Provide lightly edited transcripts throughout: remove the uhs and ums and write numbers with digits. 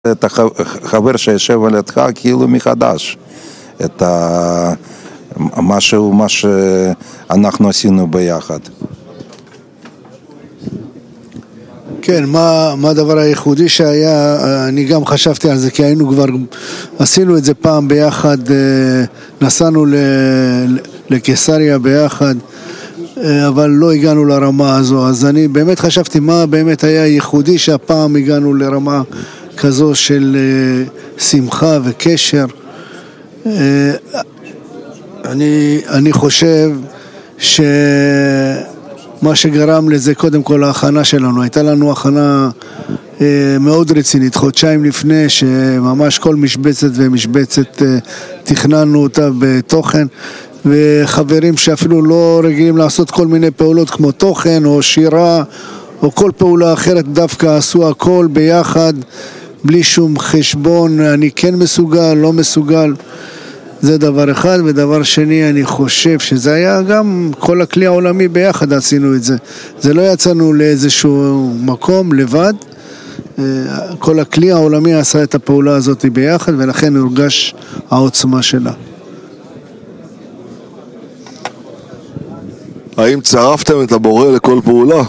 את החבר שישב על ידך כאילו מחדש, את מה שאנחנו עשינו ביחד. כן, מה הדבר הייחודי שהיה, אני גם חשבתי על זה, כי היינו כבר, עשינו את זה פעם ביחד, נסענו לקיסריה ביחד, אבל לא הגענו לרמה הזו, אז אני באמת חשבתי מה באמת היה ייחודי שהפעם הגענו לרמה כזו של שמחה וקשר. אני חושב מה שגרם לזה קודם כל ההכנה שלנו, הייתה לנו הכנה מאוד רצינית, חודשיים לפני שממש כל משבצת ומשבצת תכננו אותה בתוכן, וחברים שאפילו לא רגילים לעשות כל מיני פעולות כמו תוכן או שירה או כל פעולה אחרת, דווקא עשו הכל ביחד בלי שום חשבון, אני כן מסוגל, לא מסוגל. זה דבר אחד, ודבר שני, אני חושב שזה היה גם כל הכלי העולמי ביחד עשינו את זה. זה לא יצאנו לאיזשהו מקום לבד, כל הכלי העולמי עשה את הפעולה הזאת ביחד, ולכן הורגש העוצמה שלה. האם צרפתם את הבורא לכל פעולה?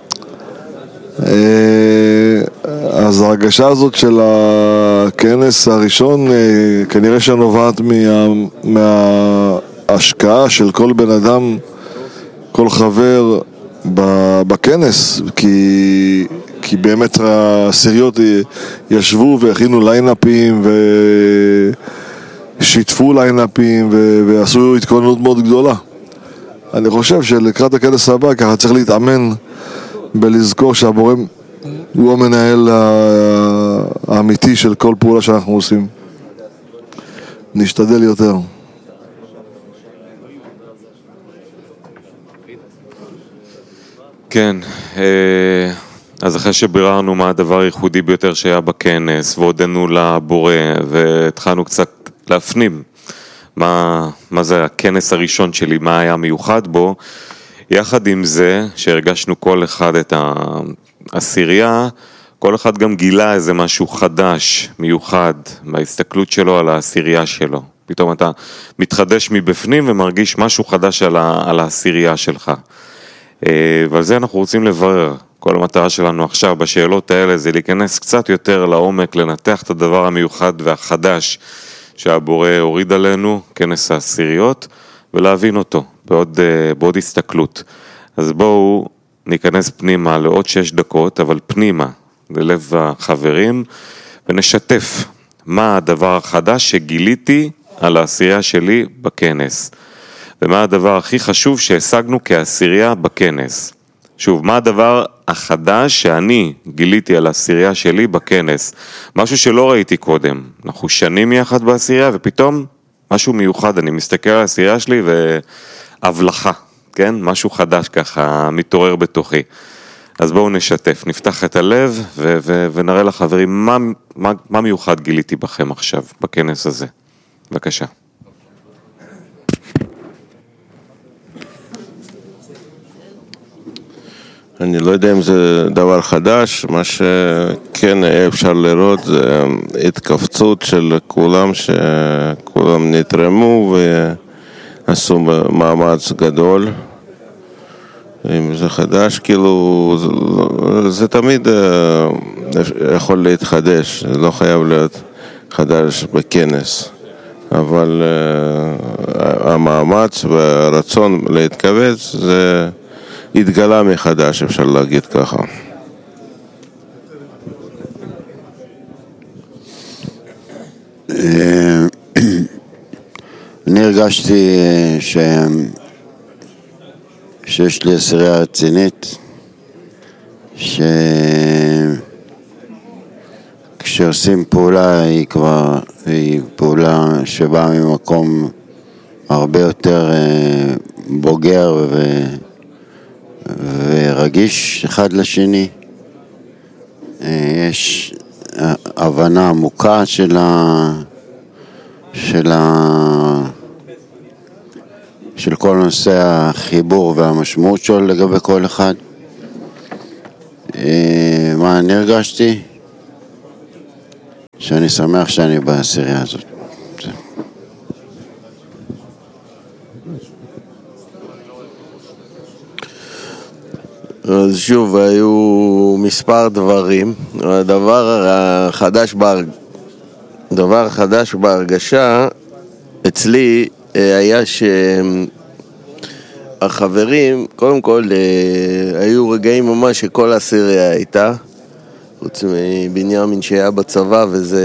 אז ההרגשה הזאת של הכנס הראשון כנראה שנובעת מההשקעה של כל בן אדם, כל חבר בכנס, כי באמת הסיריות ישבו והכינו ליינאפים ושיתפו ליינאפים ועשו התכוננות מאוד גדולה. אני חושב שלקראת הכנס הבא ככה צריך להתאמן בלזכור שהבורא הוא המנהל האמיתי של כל פעולה שאנחנו עושים. נשתדל יותר. כן, אז אחרי שביררנו מה הדבר הייחודי ביותר שהיה בכנס והודנו לבורא והתחלנו קצת להפנים מה זה הכנס הראשון שלי, מה היה מיוחד בו, יחד עם זה שהרגשנו כל אחד את העשירייה, כל אחד גם גילה איזה משהו חדש, מיוחד, בהסתכלות שלו על העשירייה שלו. פתאום אתה מתחדש מבפנים ומרגיש משהו חדש על העשירייה שלך. ועל זה אנחנו רוצים לברר. כל המטרה שלנו עכשיו בשאלות האלה זה להיכנס קצת יותר לעומק, לנתח את הדבר המיוחד והחדש שהבורא הוריד עלינו, כנס העשיריות, ולהבין אותו בעוד הסתכלות. אז בואו ניכנס פנימה לעוד 6 דקות, אבל פנימה, ללב החברים, ונשתף מה הדבר החדש שגיליתי על העשירייה שלי בכנס. ומה הדבר הכי חשוב שהשגנו כעשירייה בכנס. שוב, מה הדבר החדש שאני גיליתי על העשירייה שלי בכנס? משהו שלא ראיתי קודם. אנחנו שנים יחד בעשירייה ופתאום משהו מיוחד, אני מסתכל על העשירייה שלי והבלחה, כן? משהו חדש ככה מתעורר בתוכי. אז בואו נשתף, נפתח את הלב ונראה לחברים מה מיוחד גיליתי בכם עכשיו, בכנס הזה. בבקשה. אני לא יודע אם זה דבר חדש, מה שכן אפשר לראות זה התכווצות של כולם, שכולם נתרמו ועשו מאמץ גדול. אם זה חדש, כאילו זה תמיד יכול להתחדש, זה לא חייב להיות חדש בכנס, אבל המאמץ והרצון להתכווץ זה התגלה מחדש, אפשר להגיד ככה. אני הרגשתי שיש לי עשירייה רצינית, כשעושים פעולה היא פעולה שבאה ממקום הרבה יותר בוגר ורגיש אחד לשני. יש הבנה עמוקה של כל נושא החיבור והמשמעות שלו לגבי כל אחד. מה אני הרגשתי? שאני שמח שאני בעשירייה הזאת. אז שוב, היו מספר דברים. הדבר החדש בהרגשה אצלי היה שהחברים, קודם כל, היו רגעים ממש שכל העשירייה הייתה, חוץ מבנימין שהיה בצבא, וזה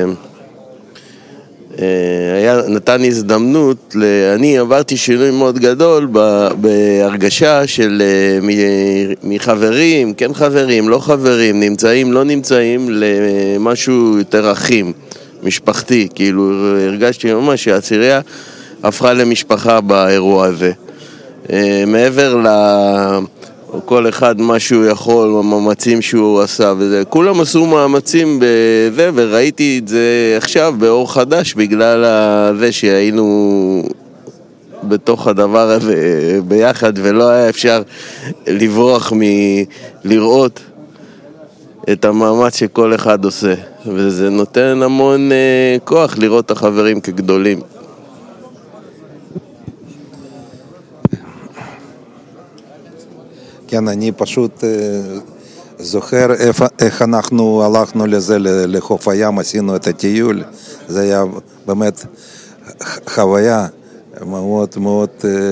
נתן הזדמנות, אני עברתי שינוי מאוד גדול בהרגשה של מחברים, כן חברים, לא חברים, נמצאים, לא נמצאים, למשהו יותר אחים, משפחתי. כאילו הרגשתי ממש שהעשירייה הפכה למשפחה באירוע הזה. מעבר כל אחד מה שהוא יכול, המאמצים שהוא עשה וזה, כולם עשו מאמצים בזה, וראיתי את זה עכשיו באור חדש בגלל זה שהיינו בתוך הדבר הזה ביחד, ולא היה אפשר לברוח מלראות את המאמץ שכל אחד עושה, וזה נותן המון כוח לראות את החברים כגדולים. כן, אני פשוט זוכר איך אנחנו הלכנו לזה, לחוף הים, עשינו את הטיול. זה היה באמת חוויה מאוד מאוד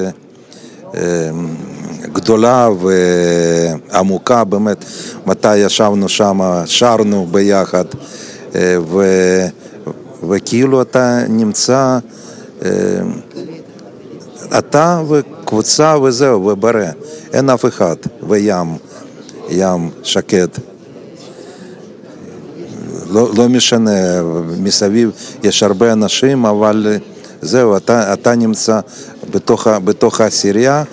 גדולה ועמוקה, באמת. מתי ישבנו שם, שרנו ביחד, וכאילו אתה נמצא, אתה וקבוצה וזהו, וברא. אין אף אחד, ים שקט. לא משנה, מסביב יש הרבה אנשים, אבל זהו, אתה נמצא בתוך העשירייה,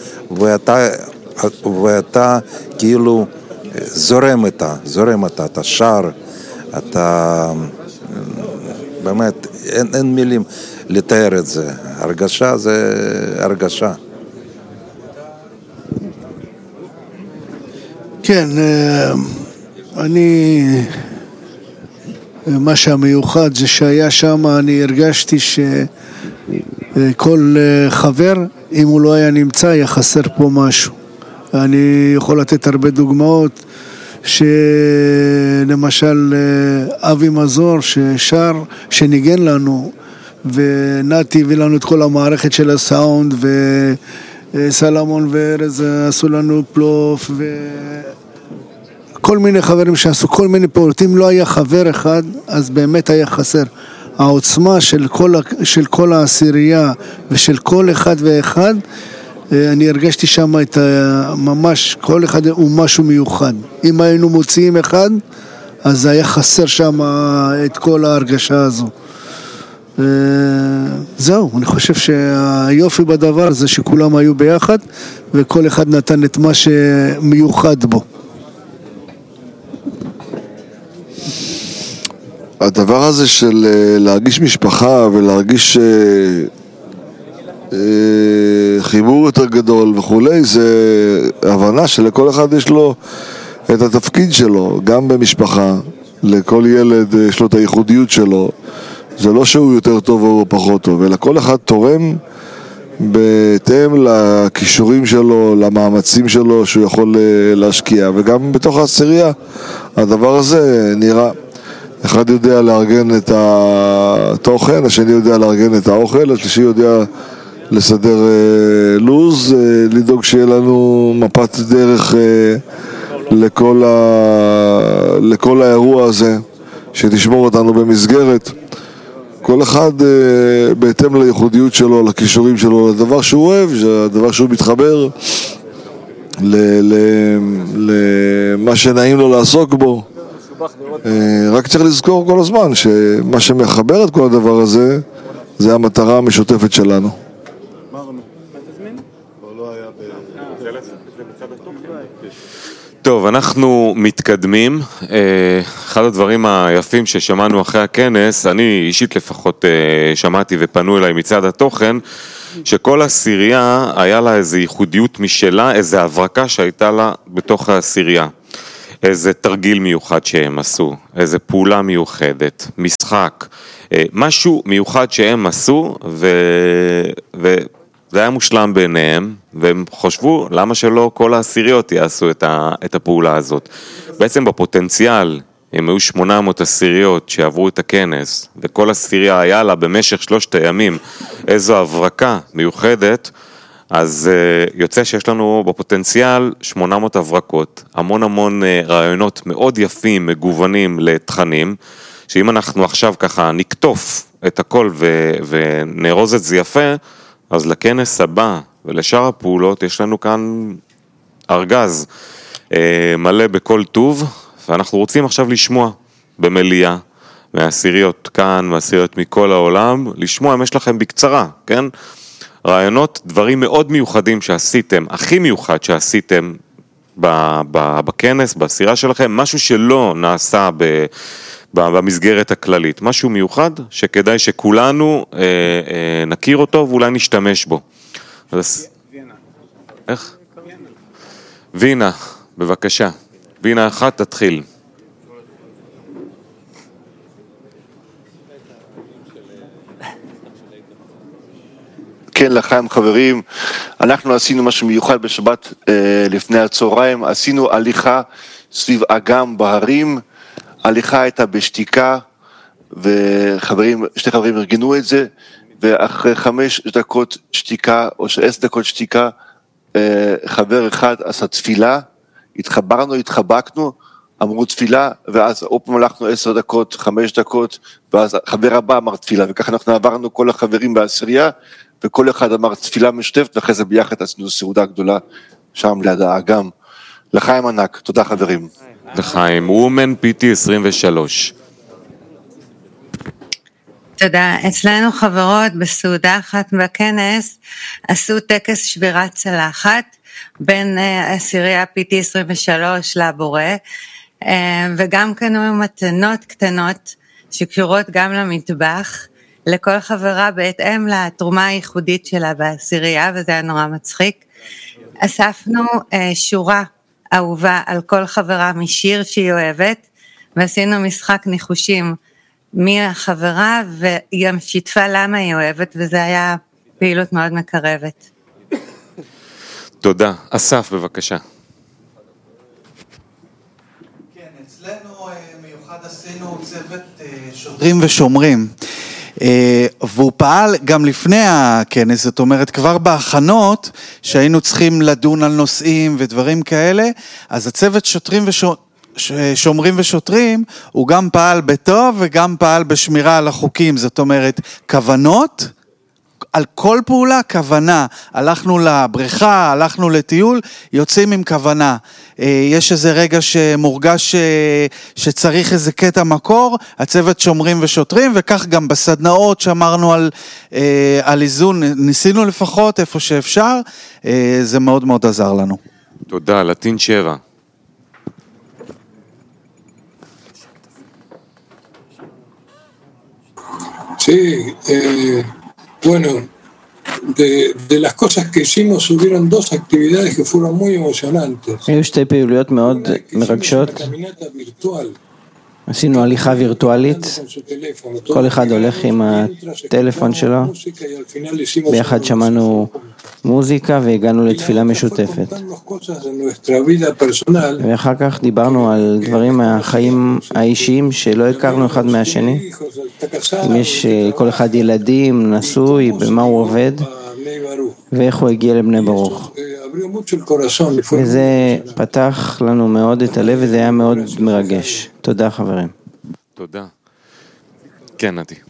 ואתה כאילו זורם איתה, אתה שר, אתה באמת, אין מילים לתאר את זה. הרגשה זה הרגשה. כן, מה שהמיוחד זה שהיה שם, אני הרגשתי שכל חבר, אם הוא לא היה נמצא, היה חסר פה משהו. אני יכול לתת הרבה דוגמאות, שלמשל אבי מזור ששר, שניגן לנו, ונתי הביא לנו את כל המערכת של הסאונד, וסלמון וארז עשו לנו פלוף, כל מיני חברים שעשו כל מיני פעולות. אם לא היה חבר אחד, אז באמת היה חסר. העוצמה של כל העשירייה ושל כל אחד ואחד, אני הרגשתי שם ממש, כל אחד הוא משהו מיוחד. אם היינו מוציאים אחד, אז היה חסר שם את כל ההרגשה הזו. זהו, אני חושב שהיופי בדבר זה שכולם היו ביחד, וכל אחד נתן את מה שמיוחד בו. הדבר הזה של להרגיש משפחה ולהרגיש חיבור יותר גדול וכולי, זה הבנה שלכל אחד יש לו את התפקיד שלו, גם במשפחה, לכל ילד יש לו את הייחודיות שלו. זה לא שהוא יותר טוב או פחות טוב, אלא כל אחד תורם בהתאם לכישורים שלו, למאמצים שלו שהוא יכול להשקיע. וגם בתוך העשירייה הדבר הזה נראה, אחד יודע לארגן את התוכן, השני יודע לארגן את האוכל, השלישי יודע לסדר לוז, לדאוג שיהיה לנו מפת דרך לכל האירוע הזה, שתשמור אותנו במסגרת. כל אחד בהתאם לייחודיות שלו, לכישורים שלו, לדבר שהוא אוהב, לדבר שהוא מתחבר, למה שנעים לו לעסוק בו. רק צריך לזכור כל הזמן שמה שמחבר את כל הדבר הזה, זה המטרה המשותפת שלנו. טוב, אנחנו מתקדמים. אחד הדברים היפים ששמענו אחרי הכנס, אני אישית לפחות שמעתי ופנו אליי מצד התוכן, שכל העשירייה היה לה איזו ייחודיות משלה, איזו הברקה שהייתה לה בתוך העשירייה. איזה תרגיל מיוחד שהם עשו, איזה פעולה מיוחדת, משחק, משהו מיוחד שהם עשו וזה היה מושלם בעיניהם, והם חושבו למה שלא כל העשיריות יעשו את הפעולה הזאת. בעצם בפוטנציאל, הם היו 800 עשיריות שעברו את הכנס, וכל עשירייה היה לה במשך 3 הימים איזו הברקה מיוחדת, אז יוצא שיש לנו בפוטנציאל 800 הברקות, המון רעיונות מאוד יפים, מגוונים לתכנים, שאם אנחנו עכשיו ככה נקטוף את הכל ונרוז את זה יפה, אז לכנס הבא ולשאר הפעולות יש לנו כאן ארגז מלא בכל טוב, ואנחנו רוצים עכשיו לשמוע במליאה, מהעשיריות כאן, מהעשיריות מכל העולם, לשמוע אם יש לכם בקצרה, כן? רעיונות, דברים מאוד מיוחדים שעשיתם, הכי מיוחד שעשיתם בכנס, בעשירה שלכם, משהו שלא נעשה במסגרת הכללית, משהו מיוחד שכדאי שכולנו נכיר אותו ואולי נשתמש בו. איך? וינה, בבקשה. וינה אחת, תתחיל. כן, לחיים חברים, אנחנו עשינו משהו מיוחד בשבת לפני הצהריים, עשינו הליכה סביב אגם בהרים, הליכה הייתה בשתיקה, וחברים, 2 חברים ארגנו את זה, ואחרי 5 דקות שתיקה, או 10 דקות שתיקה, חבר אחד עשה תפילה, התחבקנו, אמרו תפילה, ואז עוד פעם הלכנו 10 דקות, 5 דקות, ואז חבר הבא אמר תפילה, וככה אנחנו עברנו כל החברים בעשירייה, וכל אחד אמר תפילה משותפת, ואחרי זה ביחד עשינו סעודה גדולה, שם ליד האגם. לחיים ענק, תודה חברים. לחיים, וומן PT 23. תודה. אצלנו חברות בסעודה אחת בכנס, עשו טקס שבירת צלחת, בין עשירייה PT 23 לבורא, וגם קנו מתנות קטנות, שקשורות גם למטבח, לכל חברה בהתאם לתרומה הייחודית שלה בעשירייה, וזה היה נורא מצחיק. אספנו שורה אהובה על כל חברה משיר שהיא אוהבת, ועשינו משחק ניחושים מי החברה, והיא גם שיתפה למה היא אוהבת, וזה היה פעילות מאוד מקרבת. תודה. אסף, בבקשה. כן, אצלנו מיוחד עשינו צוות שוטרים ושומרים. והוא פעל גם לפני הכנס, זאת אומרת כבר בהכנות שהיינו צריכים לדון על נושאים ודברים כאלה, אז הצוות שומרים ושוטרים הוא גם פעל בטוב וגם פעל בשמירה על החוקים, זאת אומרת כוונות, על כל פעולה כוונה, הלכנו לבריכה, הלכנו לטיול, יוצאים עם כוונה. יש איזה רגע שמורגש שצריך איזה קטע מקור, הצוות שומרים ושוטרים, וכך גם בסדנאות שאמרנו על איזון, ניסינו לפחות איפה שאפשר, זה מאוד מאוד עזר לנו. תודה, לטין 7. Sí, bueno, de las cosas que hicimos hubieron 2 actividades que fueron muy emocionantes. היו 2 פעילויות מאוד מרגשות. עשינו הליכה וירטואלית, כל אחד הולך עם הטלפון שלו, ביחד שמענו מוזיקה והגענו לתפילה משותפת. ואחר כך דיברנו על דברים מהחיים האישיים שלא הכרנו אחד מהשני. אם יש כל אחד ילדים, נשוי, במה הוא עובד, ואיך הוא הגיע לבני ברוך. וזה פתח לנו מאוד את הלב, וזה היה מאוד מרגש. תודה חברים. תודה. כן, נתי.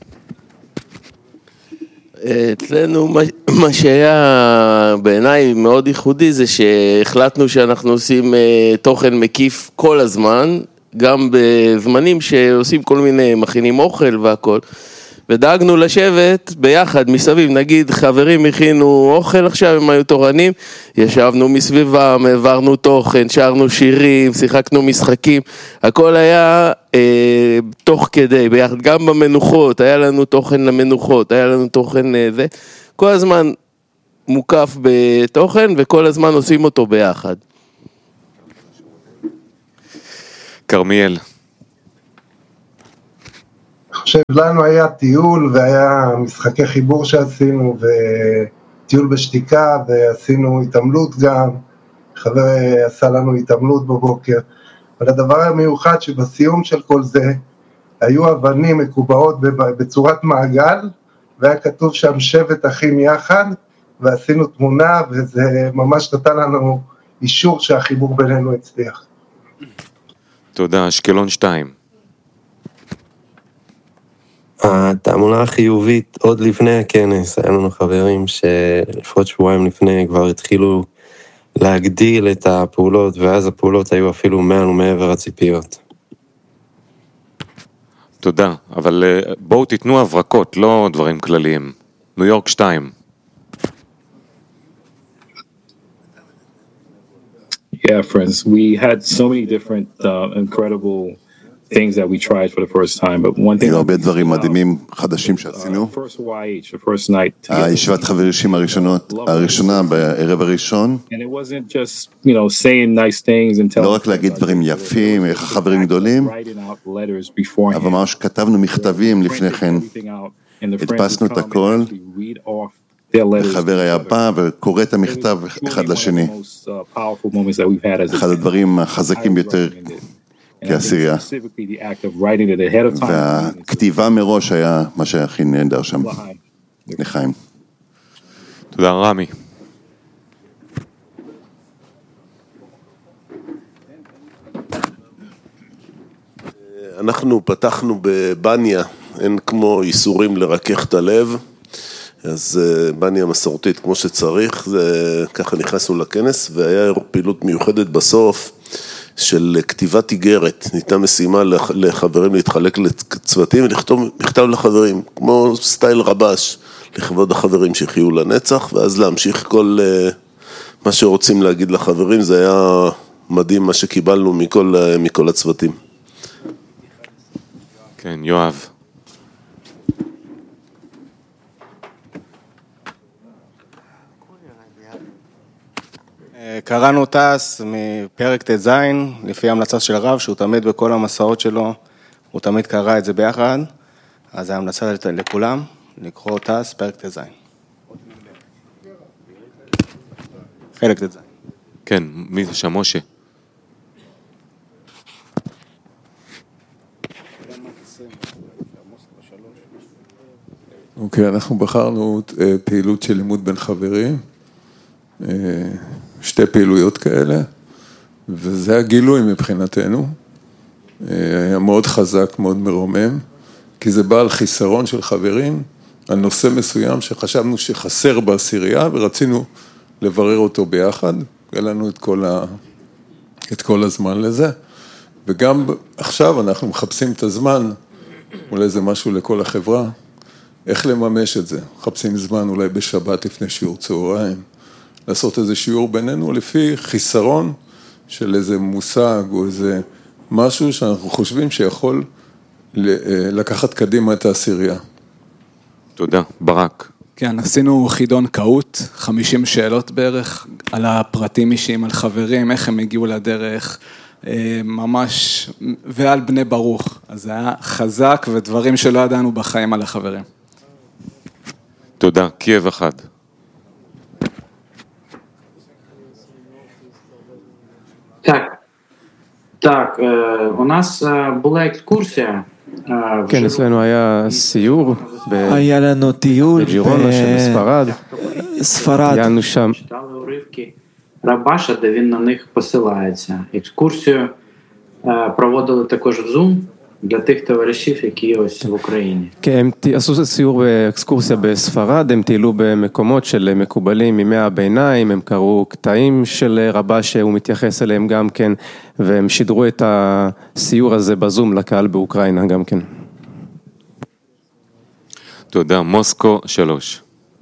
אצלנו מה שהיה בעיניי מאוד ייחודי זה שהחלטנו שאנחנו עושים תוכן מקיף כל הזמן, גם בזמנים שעושים כל מיני מכינים אוכל והכל, ודאגנו לשבת ביחד מסביב, נגיד חברים הכינו אוכל עכשיו, הם היו תורנים, ישבנו מסביבם, העברנו תוכן, שרנו שירים, שיחקנו משחקים, הכל היה תוך כדי, ביחד, גם במנוחות, היה לנו תוכן למנוחות, היה לנו תוכן זה, כל הזמן מוקף בתוכן וכל הזמן עושים אותו ביחד. קרמיאל. אני חושב, לנו היה טיול והיה משחקי חיבור שעשינו וטיול בשתיקה ועשינו התעמלות גם, חבר עשה לנו התעמלות בבוקר, אבל הדבר המיוחד שבסיום של כל זה היו אבנים מקובעות בצורת מעגל והיה כתוב שם שבט אחים יחד ועשינו תמונה וזה ממש נתן לנו אישור שהחיבור בינינו הצליח. תודה, אשקלון 2. התעמולה החיובית עוד לפני הכנס, היה לנו חברים שלפחות שבועיים לפני כבר התחילו להגדיל את הפעולות, ואז הפעולות היו אפילו מעל ומעבר הציפיות. תודה, אבל בואו תיתנו הברקות, לא דברים כלליים. ניו יורק 2. Yeah, friends, we had so many different incredible things that we tried for the first time, but one thing... היו הרבה דברים מדהימים חדשים שעשינו. הישיבת חברים הראשונה בערב הראשון. לא רק להגיד דברים יפים, איך החברים גדולים, אבל ממש כתבנו מכתבים לפני כן. הדפסנו את הכל. החבר היה בא וקורא את המכתב אחד לשני. אחד הדברים החזקים ביותר כעשירייה. והכתיבה מראש היה מה שהכי נהדר שם. לחיים. תודה רמי. אנחנו פתחנו בבניה, אין כמו איסורים לרכך את הלב. אז בניה מסורתית כמו שצריך, ככה נכנסנו לכנס, והיה פעילות מיוחדת בסוף של כתיבת איגרת. ניתנה משימה לחברים להתחלק לצוותים ולכתוב מכתב לחברים, כמו סטייל רבש, לכבוד החברים שחיו לנצח, ואז להמשיך כל מה שרוצים להגיד לחברים. זה היה מדהים מה שקיבלנו מכל הצוותים. כן, יואב. קראנו טס מפרק ט"ז, לפי המלצה של רב, שהוא תמיד בכל המסעות שלו, הוא תמיד קרא את זה ביחד, אז ההמלצה לכולם, לקרוא טס, פרק ט"ז. חלק ט"ז. כן, מי זה שם, משה? אוקיי, אנחנו בחרנו פעילות של לימוד בין חברים, שתי פעילויות כאלה, וזה הגילוי מבחינתנו. היה מאוד חזק, מאוד מרומם, כי זה בא על חיסרון של חברים, על נושא מסוים שחשבנו שחסר בעשירייה, ורצינו לברר אותו ביחד, היה לנו את כל הזמן לזה, וגם עכשיו אנחנו מחפשים את הזמן, אולי זה משהו לכל החברה, איך לממש את זה, מחפשים זמן אולי בשבת לפני שיעור צהריים, לעשות איזה שיעור בינינו לפי חיסרון של איזה מושג או איזה משהו שאנחנו חושבים שיכול לקחת קדימה את העשירייה. תודה, ברק. כן, עשינו חידון קהות, 50 שאלות בערך, על הפרטים אישיים, על חברים, איך הם הגיעו לדרך, ממש, ועל בני ברוך. אז זה היה חזק ודברים שלא ידענו בחיים על החברים. תודה, קייב 1. Так, у нас була екскурсія. כן, אצלנו היה סיור היה לנו טיול בג'ירונה שבספרד. ספרד. היינו שם. Читали уривки Рабаша, де він на них посилається. Екскурсію проводили також в Zoom для тих товаришів, які ось в Україні. כן, הם עשו סיור באקסקורסיה בספרד, הם טיילו במקומות של מקובלים מימי הביניים, הם קראו קטעים של רבש שהוא מתייחס אליהם גם כן, והם שידרו את הסיור הזה בזום לקהל באוקראינה גם כן. תודה, מוסקו 3.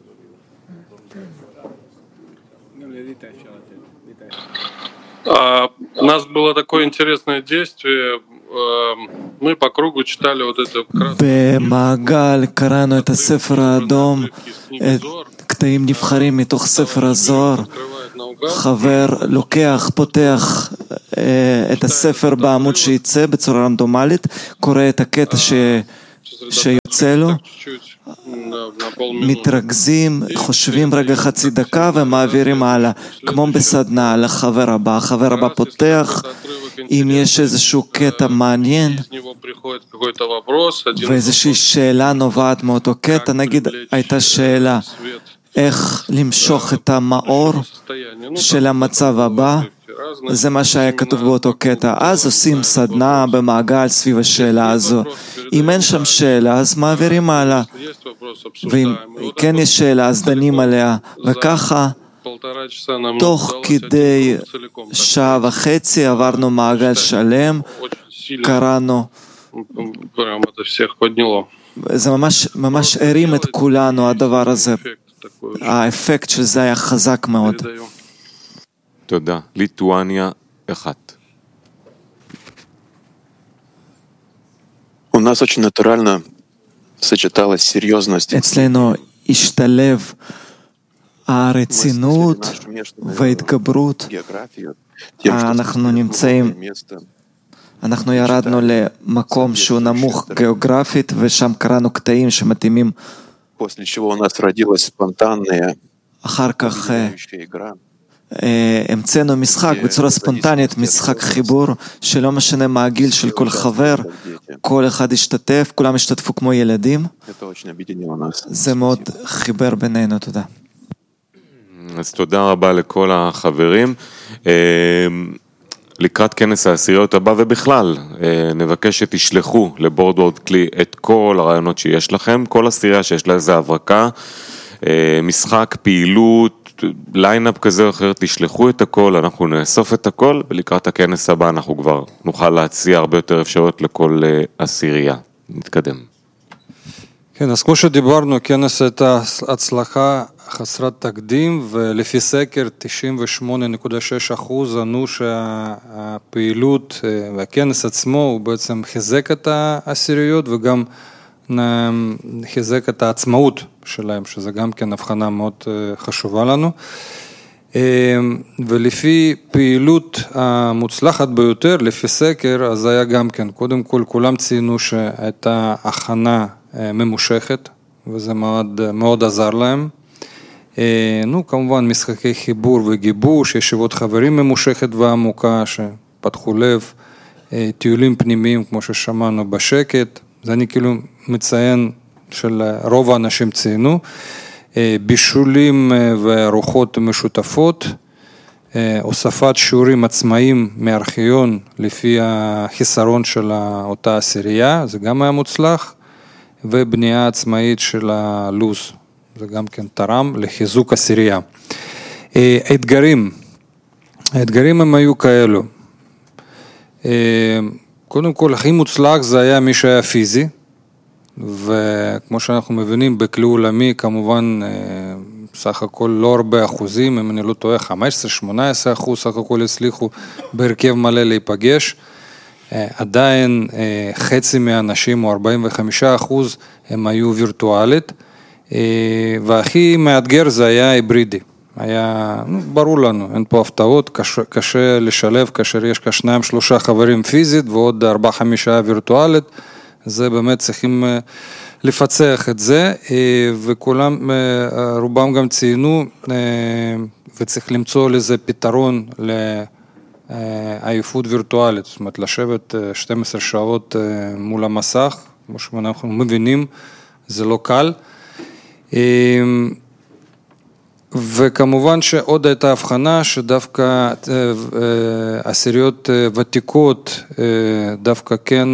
У нас было такое интересное действие. Мы по кругу читали вот это במעגל קראנו את הספר האדום, קטעים נבחרים מתוך ספר הזוהר. חבר לוקח, פותח את הספר בעמוד שיצא בצורה רנדומלית, קורא את הקטע שיוצא לו, מתרכזים, חושבים רגע חצי דקה ומעבירים הלאה, כמו בסדנה לחבר הבא. החבר הבא פותח, אם יש איזשהו קטע מעניין ואיזושהי שאלה נובעת מאותו קטע, נגיד הייתה שאלה איך למשוך את המאור של המצב הבא, זה מה שהיה כתוב באותו קטע. אז עושים סדנה במעגל סביב השאלה הזו. אם אין שם שאלה, אז מעבירים הלאה. ואם כן יש שאלה, אז דנים עליה. וככה, תוך כדי שעה וחצי עברנו מעגל שלם, קראנו. זה ממש הרים את כולנו, הדבר הזה. האפקט של זה היה חזק מאוד. תודה. ליטואניה 1. У нас очень натурально сочеталась серьезность. אצלנו השתלב הרצינות וההתגברות. אנחנו נמצאים, אנחנו ירדנו למקום שהוא נמוך גיאוגרפית, ושם קראנו קטעים שמתאימים. אחר כך המצאנו משחק בצורה ספונטנית, משחק חיבור, שלא משנה מה הגיל של כל חבר, כל אחד השתתף, כולם השתתפו כמו ילדים. זה מאוד חיבר בינינו, תודה. אז תודה רבה לכל החברים. לקראת כנס העשיריות הבא ובכלל, נבקש שתשלחו לבורדוורד כלי את כל הרעיונות שיש לכם, כל עשירייה שיש לה איזה הברקה, משחק, פעילות, ליינאפ כזה או אחר, תשלחו את הכל, אנחנו נאסוף את הכל, ולקראת הכנס הבא אנחנו כבר נוכל להציע הרבה יותר אפשרויות לכל עשירייה. נתקדם. כן, אז כמו שדיברנו, כנס הייתה הצלחה חסרת תקדים, ולפי סקר 98.6% ענו שהפעילות והכנס עצמו הוא בעצם חיזק את העשיריות וגם חיזק את העצמאות שלהם, שזה גם כן הבחנה מאוד חשובה לנו. ולפי פעילות המוצלחת ביותר, לפי סקר, אז היה גם כן, קודם כל כולם ציינו שהייתה הכנה ממושכת, וזה מאוד עזר להם. כמובן משחקי חיבור וגיבוש, ישיבות חברים ממושכת ועמוקה שפתחו לב, טיולים פנימיים כמו ששמענו בשקט, זה אני כאילו מציין של רוב האנשים ציינו, בישולים וארוחות משותפות, הוספת שיעורים עצמאיים מארכיון לפי החיסרון של אותה עשירייה, זה גם היה מוצלח, ובנייה עצמאית של הלוז. זה גם כן תרם לחיזוק עשירייה. האתגרים הם היו כאלו. קודם כל, הכי מוצלח זה היה מי שהיה פיזי, וכמו שאנחנו מבינים, בכלי עולמי, כמובן, סך הכל לא הרבה אחוזים, אם אני לא טועה, 15-18% סך הכל הצליחו בהרכב מלא להיפגש. עדיין חצי מהאנשים, או 45%, הם היו וירטואלית, והכי מאתגר זה היה היברידי. היה, ברור לנו, אין פה הפתעות, קשה לשלב כאשר יש כ2-3 חברים פיזית ועוד 4-5 וירטואלית, זה באמת צריכים לפצח את זה, וכולם, רובם גם ציינו, וצריך למצוא לזה פתרון לעייפות וירטואלית, זאת אומרת לשבת 12 שעות מול המסך, כמו שאנחנו מבינים, זה לא קל. וכמובן שעוד הייתה הבחנה שדווקא עשיריות ותיקות דווקא כן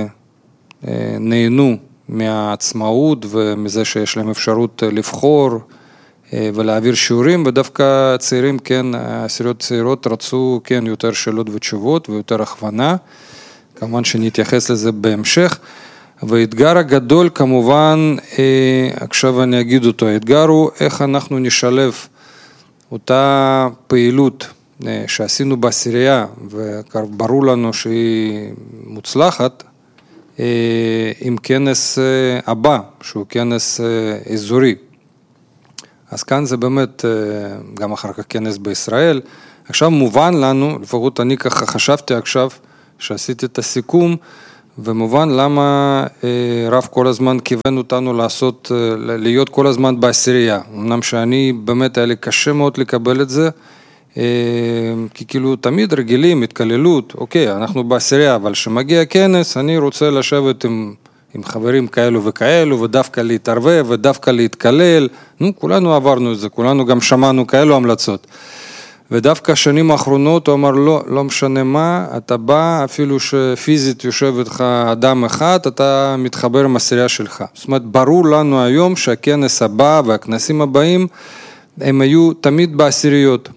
נהנו מהעצמאות ומזה שיש להם אפשרות לבחור ולהעביר שיעורים, ודווקא צעירים, כן, עשיריות צעירות רצו כן יותר שאלות ותשובות ויותר הכוונה, כמובן שנתייחס לזה בהמשך. והאתגר הגדול כמובן, עכשיו אני אגיד אותו, האתגר הוא איך אנחנו נשלב אותה פעילות שעשינו בעשירייה, וברור לנו שהיא מוצלחת, עם כנס הבא, שהוא כנס אזורי. אז כאן זה באמת, גם אחר כך כנס בישראל, עכשיו מובן לנו, לפחות אני ככה חשבתי עכשיו, שעשיתי את הסיכום, ומובן למה רב כל הזמן כיוון אותנו להיות כל הזמן בעשירייה. אמנם שאני באמת היה לי קשה מאוד לקבל את זה, כי כאילו תמיד רגילים, התקללות, אוקיי, אנחנו בעשירייה, אבל שמגיע כנס, אני רוצה לשבת עם חברים כאלו וכאלו, ודווקא להתערבב, ודווקא להתקלל, כולנו עברנו את זה, כולנו גם שמענו כאלו המלצות. ודווקא השנים האחרונות הוא אמר, לא משנה מה, אתה בא, אפילו שפיזית יושב איתך אדם אחד, אתה מתחבר עם העשירייה שלך. זאת אומרת, ברור לנו היום שהכנס הבא והכנסים הבאים, הם היו תמיד בעשיריות.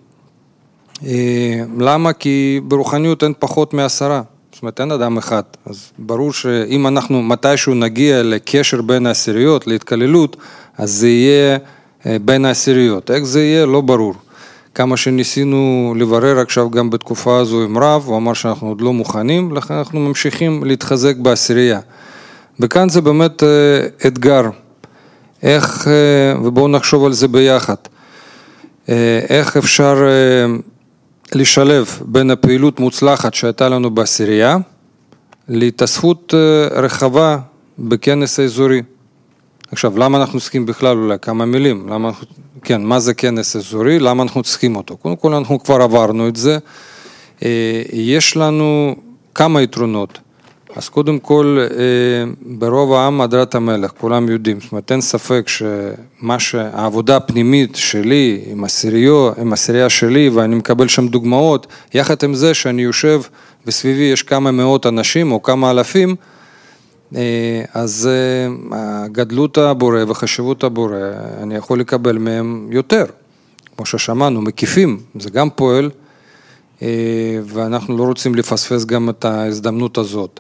למה? כי ברוחניות אין פחות מ10. זאת אומרת, אין אדם אחד. אז ברור שאם אנחנו מתישהו נגיע לקשר בין העשיריות, להתקללות, אז זה יהיה בין העשיריות. איך זה יהיה? לא ברור. כמה שניסינו לברר עכשיו גם בתקופה הזו עם רב, הוא אמר שאנחנו עוד לא מוכנים, לכן אנחנו ממשיכים להתחזק בעשירייה. וכאן זה באמת אתגר. איך, ובואו נחשוב על זה ביחד, איך אפשר לשלב בין הפעילות מוצלחת שהייתה לנו בעשירייה, להתאספות רחבה בכנס האזורי. עכשיו, למה אנחנו צריכים בכלל אולי כמה מילים? כן, מה זה כנס אזורי? למה אנחנו צריכים אותו? קודם כל, אנחנו כבר עברנו את זה. יש לנו כמה יתרונות. אז קודם כל, ברוב העם הדרת המלך, כולם יודעים. זאת אומרת, אין ספק שהעבודה הפנימית שלי עם העשירייה שלי, ואני מקבל שם דוגמאות, יחד עם זה שאני יושב וסביבי יש כמה מאות אנשים או כמה אלפים, אז גדלות הבורא וחשיבות הבורא, אני יכול לקבל מהם יותר. כמו ששמענו, מקיפים, זה גם פועל, ואנחנו לא רוצים לפספס גם את ההזדמנות הזאת.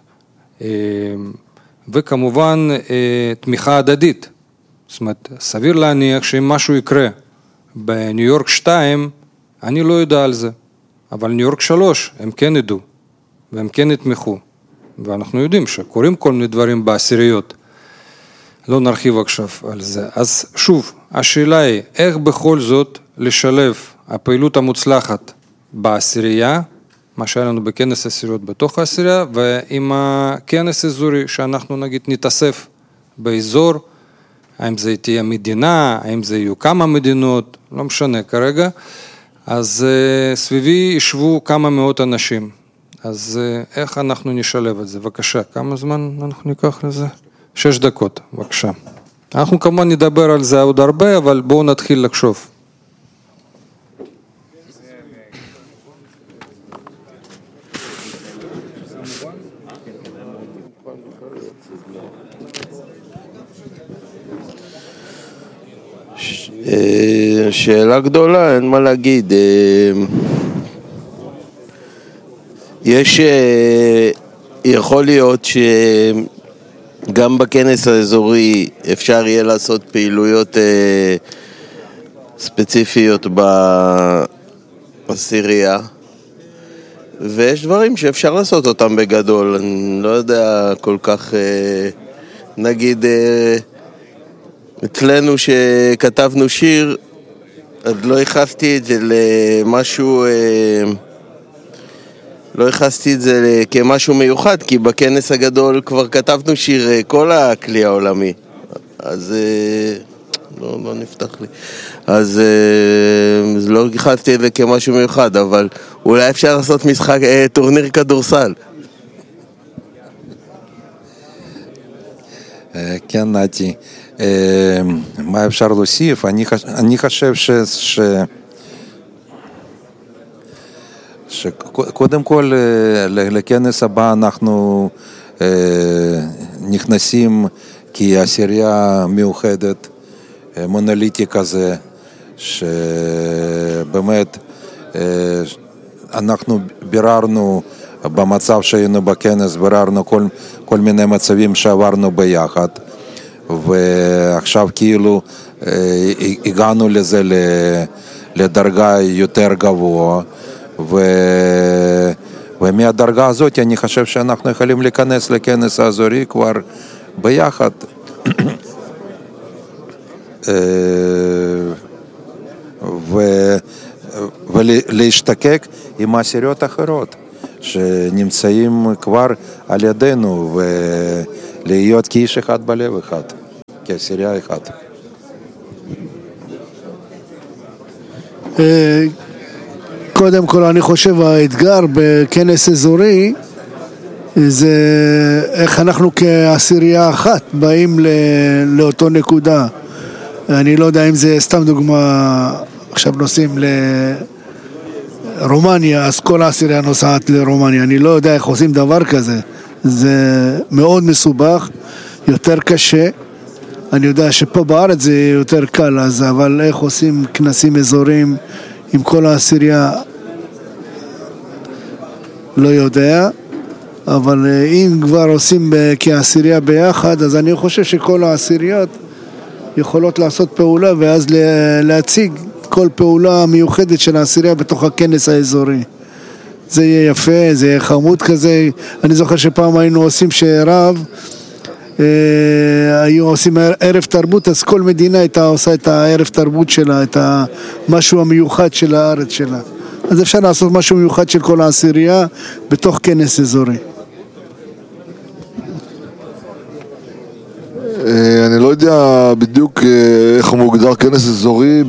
וכמובן, תמיכה הדדית. זאת אומרת, סביר להניח שאם משהו יקרה בניו יורק 2, אני לא יודע על זה. אבל ניו יורק 3, הם כן ידעו, והם כן יתמכו. ואנחנו יודעים שקוראים כל מיני דברים בעשיריות. לא נרחיב עכשיו על זה. אז שוב, השאלה היא, איך בכל זאת לשלב הפעילות המוצלחת בעשירייה, מה שהיה לנו בכנס עשיריות בתוך העשירייה, ועם הכנס אזורי שאנחנו נגיד נתאסף באזור, האם זה תהיה מדינה, האם זה יהיו כמה מדינות, לא משנה כרגע, אז סביבי ישבו כמה מאות אנשים. אז איך אנחנו נשלב את זה? בבקשה, כמה זמן אנחנו ניקח לזה? 6 דקות, בבקשה. אנחנו כמובן נדבר על זה עוד הרבה, אבל בואו נתחיל לחשוב. שאלה גדולה, אין מה להגיד. יכול להיות שגם בכנס האזורי אפשר יהיה לעשות פעילויות ספציפיות בעשירייה, ויש דברים שאפשר לעשות אותם בגדול. אני לא יודע כל כך, נגיד אצלנו שכתבנו שיר, אז לא ייחסתי את זה למשהו, לא ייחסתי את זה כמשהו מיוחד, כי בכנס הגדול כבר כתבנו שיר כל הכלי העולמי, אז לא נפתח לי, אז לא ייחסתי את זה כמשהו מיוחד, אבל אולי אפשר לעשות משחק, טורניר כדורסל. כן, נתי, מה אפשר להוסיף? אני חושב שקודם כל לכנס הבא אנחנו נכנסים כעשירייה מיוחדת, מונוליטי כזה, שבאמת אנחנו ביררנו במצב שהיינו בכנס, ביררנו כל מיני מצבים שעברנו ביחד, ועכשיו כאילו הגענו לזה לדרגה יותר גבוה, ומהדרגה הזאת אני חושב שאנחנו יכולים להיכנס לכנס האזורי כבר ביחד. ולהשתקק עם העשיריות האחרות שנמצאים כבר על ידינו ולהיות כאיש אחד בלב אחד, כעשירייה אחת. קודם כל אני חושב האתגר בכנס אזורי זה איך אנחנו כעשירייה אחת באים לאותו נקודה. אני לא יודע אם זה סתם דוגמה, עכשיו נוסעים לרומניה, אז כל העשירייה נוסעת לרומניה, אני לא יודע איך עושים דבר כזה, זה מאוד מסובך, יותר קשה. אני יודע שפה בארץ זה יותר קל, אבל איך עושים כנסים אזוריים עם כל העשירייה לא יודע, אבל אם כבר עושים כעשירייה ביחד, אז אני חושב שכל העשיריות יכולות לעשות פעולה ואז להציג כל פעולה מיוחדת של העשירייה בתוך הכנס האזורי. זה יהיה יפה, זה יהיה חמוד כזה. אני זוכר שפעם היינו עושים שרב היו עושים ערב תרבות, אז כל מדינה הייתה עושה את הערב תרבות שלה, את המשהו המיוחד של הארץ שלה. אז אפשר לעשות משהו מיוחד של כל העשירייה בתוך כנס אזורי. אני לא יודע בדיוק איך הוא מוגדר כנס אזורי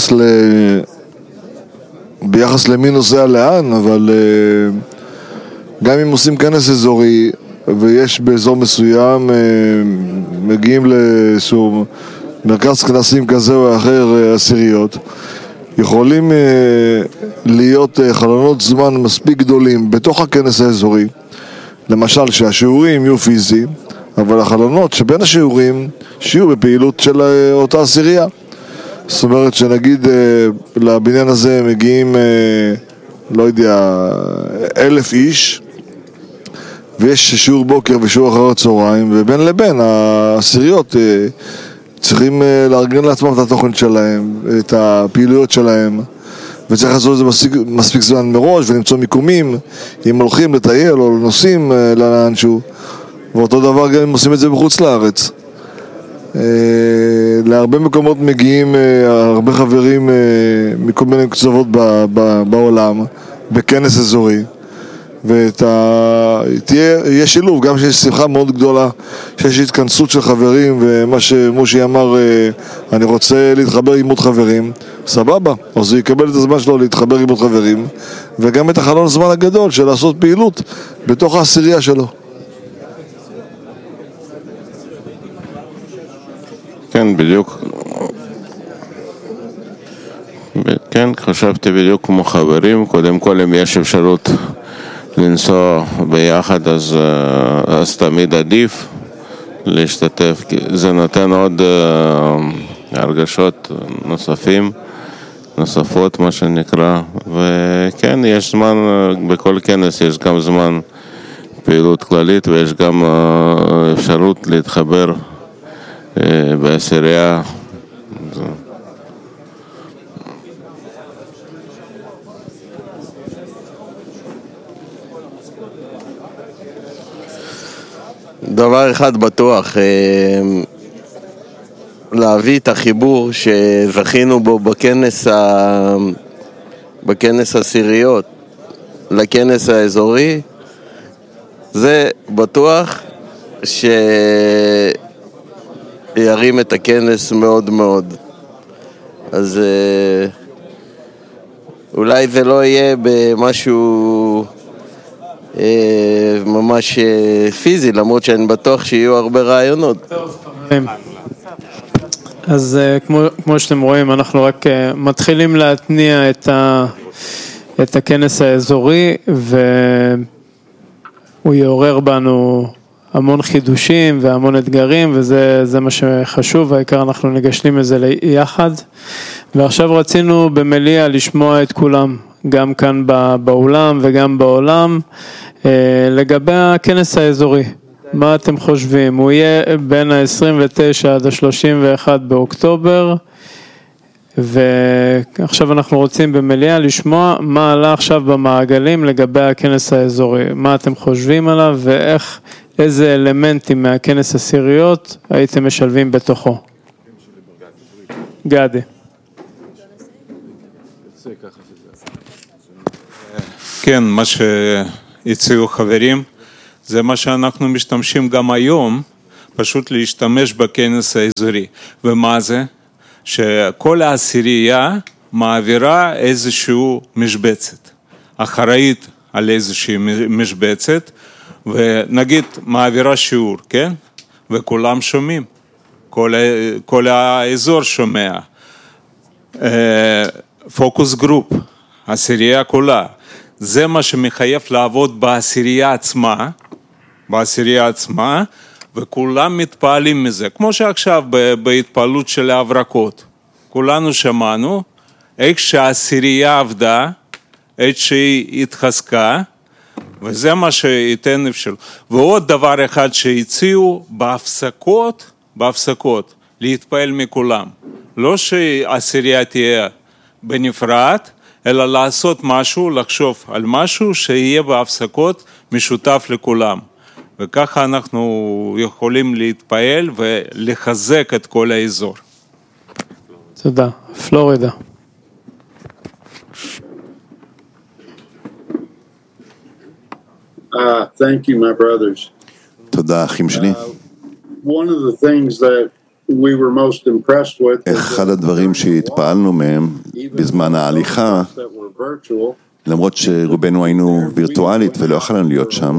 ביחס למי נוסע לאן, אבל גם אם עושים כנס אזורי ויש באזור מסוים, מגיעים לאיזשהו מרכז כנסים כזה או אחר, עשיריות, יכולים להיות חלונות זמן מספיק גדולים בתוך הכנס האזורי, למשל שהשיעורים יהיו פיזיים, אבל החלונות שבין השיעורים שיהיו בפעילות של אותה עשירייה. זאת אומרת שנגיד לבניין הזה מגיעים, לא יודע, 1,000 איש, ויש שיעור בוקר ושיעור אחר הצהריים, ובין לבין העשיריות צריכים לארגן לעצמם את התוכן שלהם, את הפעילויות שלהם, וצריך לעשות את זה מספיק זמן מראש ולמצוא מיקומים אם הולכים לטייל או נוסעים לאנשהו. ואותו דבר גם אם עושים את זה בחוץ לארץ. להרבה מקומות מגיעים הרבה חברים מכל מיני קצוות בעולם בכנס אזורי, ויהיה שילוב, גם שיש שמחה מאוד גדולה, שיש התכנסות של חברים, ומה שמושי אמר, אני רוצה להתחבר עם עוד חברים, סבבה, אז הוא יקבל את הזמן שלו להתחבר עם עוד חברים, וגם את החלון הזמן הגדול של לעשות פעילות בתוך העשירייה שלו. כן, בדיוק. כן, חשבתי בדיוק כמו חברים. קודם כל, אם יש אפשרות לנסוע ביחד, אז תמיד עדיף להשתתף, כי זה נותן עוד הרגשות נוספות, מה שנקרא. וכן, יש זמן, בכל כנס יש גם זמן פעילות כללית, ויש גם אפשרות להתחבר בעשירייה. דבר אחד בטוח, להביא את החיבור שזכינו בו בכנס עשיריות לכנס האזורי, זה בטוח שירים את הכנס מאוד מאוד. אז אולי זה לא יהיה במשהו ממש פיזי, למרות שאני בטוח שיהיו הרבה רעיונות. אז כמו שאתם רואים, אנחנו רק מתחילים להתניע את הכנס האזורי, והוא יעורר בנו המון חידושים והמון אתגרים, וזה מה שחשוב, העיקר אנחנו נגשלים את זה יחד. ועכשיו רצינו במליאה לשמוע את כולם, גם כאן באולם וגם בעולם, לגבי הכנס האזורי. מה אתם חושבים? הוא יהיה בין ה-29 עד ה-31 באוקטובר, ועכשיו אנחנו רוצים במליאה לשמוע מה עלה עכשיו במעגלים לגבי הכנס האזורי. מה אתם חושבים עליו ואיך, איזה אלמנטים מהכנס עשיריות הייתם משלבים בתוכו? גדי. כן, מה שהציעו חברים, זה מה שאנחנו משתמשים גם היום, פשוט להשתמש בכנס האזורי. ומה זה? שכל העשירייה מעבירה איזושהי משבצת, אחראית על איזושהי משבצת, ונגיד מעבירה שיעור, כן? וכולם שומעים, כל האזור שומע. פוקוס גרופ, העשירייה כולה, זה מה שמחייב לעבוד בעשירייה עצמה, וכולם מתפעלים מזה, כמו שעכשיו בהתפעלות של ההברקות. כולנו שמענו איך שהעשירייה עבדה, איך שהיא התחזקה, וזה מה שייתן אפשר. ועוד דבר אחד שהציעו בהפסקות, להתפעל מכולם. לא שהעשירייה תהיה בנפרד, אלא לעשות משהו, לחשוב על משהו שיהיה בהפסקות משותף לכולם. וככה אנחנו יכולים להתפעל ולחזק את כל האזור. תודה. פלורידה. Thank you, my brothers. תודה, אחים שלי. One of the things that we were most impressed with אחד הדברים שהתפעלנו מהם בזמן ההליכה, למרות שרובנו היינו וירטואלית ולא יכולנו להיות שם,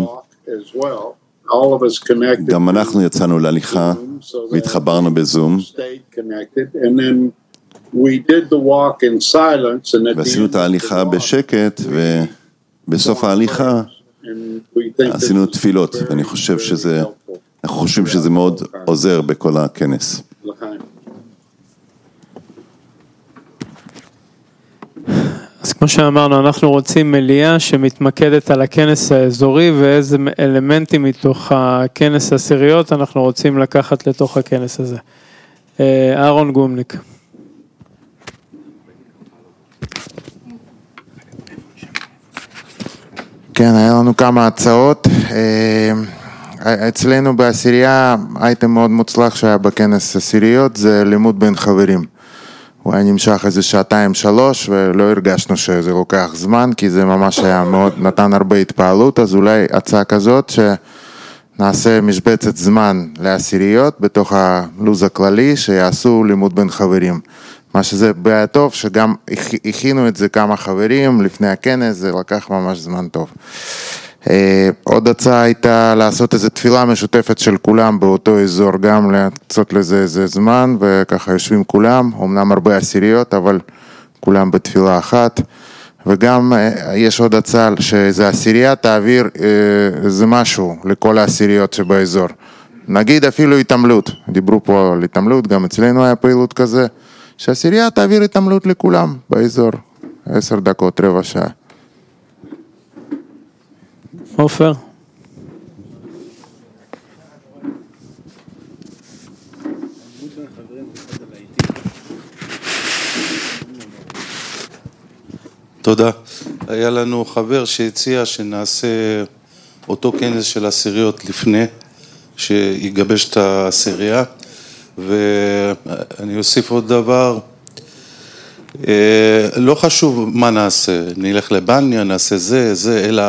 גם אנחנו יצאנו להליכה והתחברנו בזום, ועשינו את ההליכה בשקט, ובסוף ההליכה עשינו תפילות, ואני חושב אנחנו חושבים שזה מאוד עוזר בכל הכנס. אז כמו שאמרנו, אנחנו רוצים מליאה שמתמקדת על הכנס האזורי, ואיזה אלמנטים מתוך הכנס העשיריות אנחנו רוצים לקחת לתוך הכנס הזה. אהרון גומניק. כן, היה לנו כמה הצעות. אצלנו בעשירייה, אייטם מאוד מוצלח שהיה בכנס עשיריות, זה לימוד בין חברים. הוא היה נמשך איזה 2-3, ולא הרגשנו שזה לוקח זמן, כי זה ממש היה מאוד, נתן הרבה התפעלות, אז אולי הצעה כזאת שנעשה משבצת זמן לעשיריות, בתוך הלוז הכללי, שיעשו לימוד בין חברים. מה שזה בעיה טוב, שגם הכינו את זה כמה חברים לפני הכנס, זה לקח ממש זמן טוב. עוד הצעה הייתה לעשות איזו תפילה משותפת של כולם באותו אזור, גם להקצות לזה איזה זמן, וככה יושבים כולם, אמנם הרבה עשיריות, אבל כולם בתפילה אחת. וגם יש עוד הצעה שאיזו עשירייה תעביר איזה משהו לכל העשיריות שבאזור. נגיד אפילו התעמלות, דיברו פה על התעמלות, גם אצלנו היה פעילות כזה, שהעשירייה תעביר התעמלות לכולם באזור, 10 דקות, רבע שעה. עופר. תודה. היה לנו חבר שהציע שנעשה אותו כנס של עשיריות לפני, שיגבש את העשירייה, ואני אוסיף עוד דבר, לא חשוב מה נעשה, נלך לבניה, נעשה זה, אלא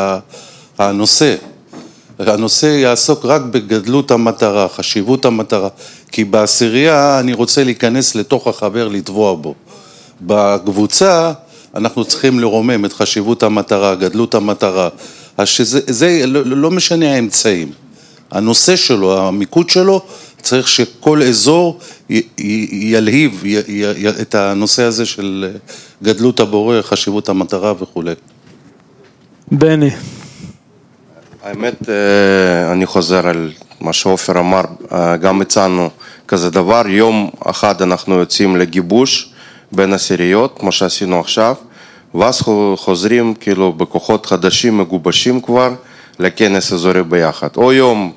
הנושא יעסוק רק בגדלות המטרה, חשיבות המטרה, כי בעשירייה אני רוצה להיכנס לתוך החבר, לטבוע בו. בקבוצה אנחנו צריכים לרומם את חשיבות המטרה, גדלות המטרה, אז שזה לא משנה האמצעים. הנושא שלו, המיקוד שלו, צריך שכל אזור ילהיב את הנושא הזה של גדלות הבורא, חשיבות המטרה וכו'. בני. האמת, אני חוזר על מה שעופר אמר, גם הצענו כזה דבר, יום אחד אנחנו יוצאים לגיבוש בין עשיריות, כמו שעשינו עכשיו, ואז חוזרים כאילו בכוחות חדשים, מגובשים כבר, לכנס אזורי ביחד. או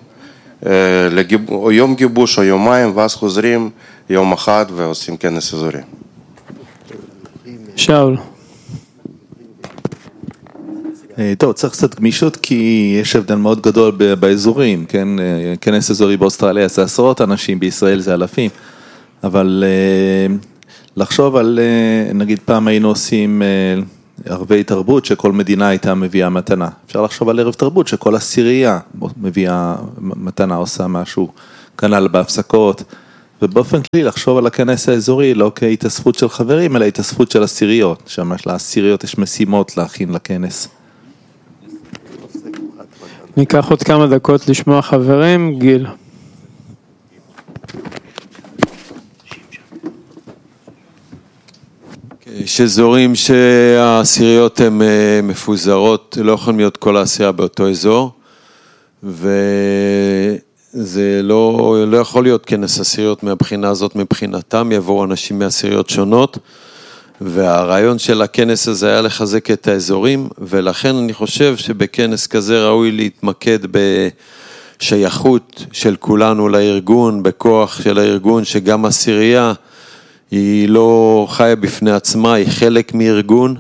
יום גיבוש או יומיים, ואז חוזרים יום אחד ועושים כנס אזורי. שאול. טוב, צריך קצת גמישות כי יש הבדל מאוד גדול באזורים, כן? כנס אזורי באוסטרליה זה 10 אנשים, בישראל זה 1,000, אבל לחשוב על, נגיד פעם היינו עושים ערבי תרבות שכל מדינה הייתה מביאה מתנה. אפשר לחשוב על ערב תרבות שכל עשירייה מביאה מתנה, עושה משהו, כנ"ל בהפסקות, ובאופן כללי לחשוב על הכנס האזורי לא כהתאספות של חברים, אלא התאספות של עשיריות, שממש לעשיריות יש משימות להכין לכנס. ניקח עוד כמה דקות לשמוע חברים, גיל. יש אזורים שהעשיריות הן מפוזרות, לא יכולים להיות כל העשירייה באותו אזור, וזה לא יכול להיות כנס עשיריות מהבחינה הזאת, מבחינתם יבואו אנשים מעשיריות שונות, והרעיון של הכנס הזה היה לחזק את האזורים, ולכן אני חושב שבכנס כזה ראוי להתמקד בשייכות של כולנו לארגון, בכוח של הארגון, שגם עשירייה היא לא חיה בפני עצמה, היא חלק מארגון,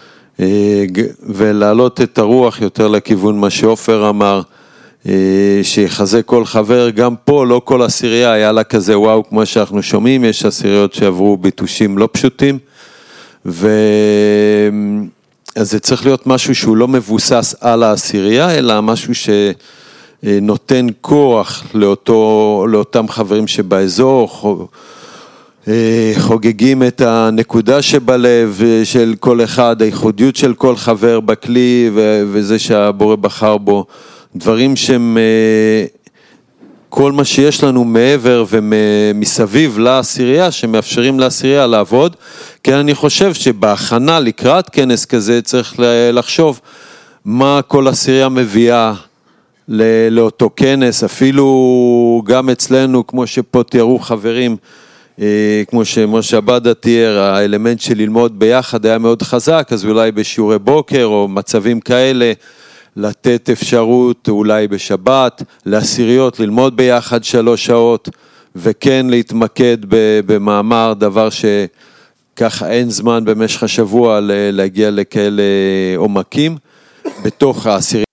ולהעלות את הרוח יותר לכיוון מה שאופר אמר, שיחזק כל חבר, גם פה לא כל עשירייה היה לה כזה וואו כמו שאנחנו שומעים, יש עשיריות שעברו ביטושים לא פשוטים, אז זה צריך להיות משהו שהוא לא מבוסס על העשירייה, אלא משהו שנותן כוח לאותם חברים שבאזור, חוגגים את הנקודה שבלב של כל אחד, הייחודיות של כל חבר בכלי וזה שהבורא בחר בו, דברים שהם כל מה שיש לנו מעבר ומסביב לעשירייה, שמאפשרים לעשירייה לעבוד, כי אני חושב שבהכנה לקראת כנס כזה צריך לחשוב מה כל עשירייה מביאה לאותו כנס, אפילו גם אצלנו, כמו שפה תיארו חברים, כמו שמשה עבדה תיאר, האלמנט של ללמוד ביחד היה מאוד חזק, אז אולי בשיעורי בוקר או מצבים כאלה, לתת אפשרות אולי בשבת, לעשיריות ללמוד ביחד 3 שעות, וכן להתמקד במאמר, דבר שככה אין זמן במשך השבוע להגיע לכאלה עומקים, בתוך העשיריות.